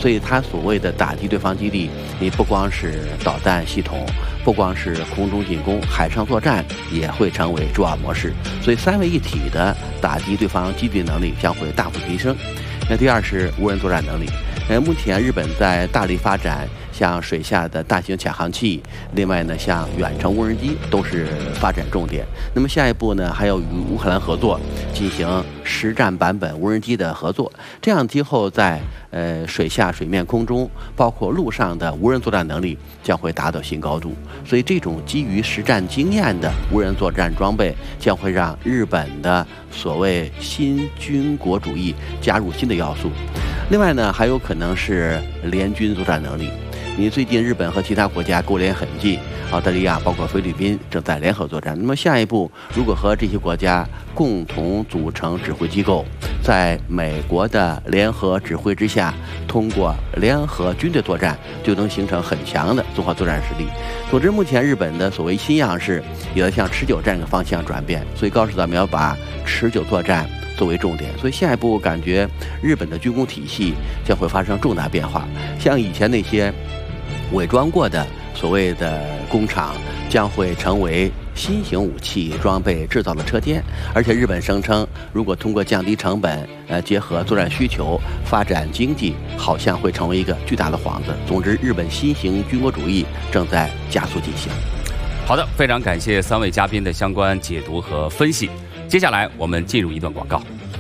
所以它所谓的打击对方基地，你不光是导弹系统，不光是空中进攻，海上作战也会成为主要模式。所以三位一体的打击对方基地能力将会大幅提升。那第二是无人作战能力。目前日本在大力发展像水下的大型潜航器，另外呢，像远程无人机都是发展重点。那么下一步呢，还要与乌克兰合作，进行实战版本无人机的合作。这样今后在水下、水面、空中，包括陆上的无人作战能力将会达到新高度。所以这种基于实战经验的无人作战装备，将会让日本的所谓新军国主义加入新的要素。另外呢，还有可能是联军作战能力。你最近日本和其他国家勾连很近，澳大利亚包括菲律宾正在联合作战。那么下一步，如果和这些国家共同组成指挥机构，在美国的联合指挥之下，通过联合军队作战，就能形成很强的综合作战实力。总之，目前日本的所谓新样式也要向持久战的方向转变，所以高市早苗把持久作战作为重点。所以下一步感觉日本的军工体系将会发生重大变化，像以前那些伪装过的所谓的工厂将会成为新型武器装备制造的车间，而且日本声称，如果通过降低成本，结合作战需求发展经济，好像会成为一个巨大的幌子。总之，日本新型军国主义正在加速进行。 好的，非常感谢三位嘉宾的相关解读和分析。接下来我们进入一段广告。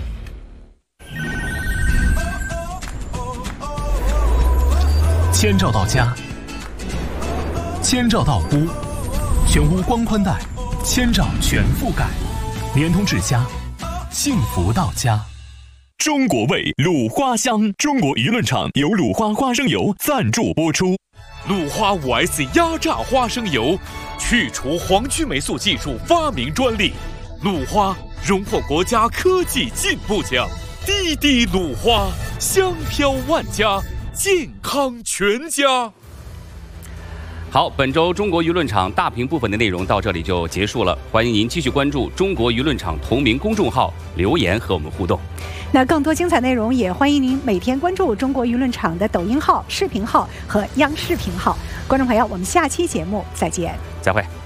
千兆到家，千兆到屋，全屋光宽带，千兆全覆盖，联通至家，幸福到家。中国味卤花香，中国舆论场由鲁花花生油赞助播出。 鲁花5S 压榨花生油，去除黄曲霉素技术发明专利，鲁花荣获国家科技进步奖。滴滴鲁花，香飘万家，健康全家。 好，本周中国舆论场大屏部分的内容到这里就结束了，欢迎您继续关注中国舆论场同名公众号留言和我们互动。 那更多精彩内容也欢迎您每天关注中国舆论场的抖音号、视频号和央视频号。观众朋友，我们下期节目再见， 再会。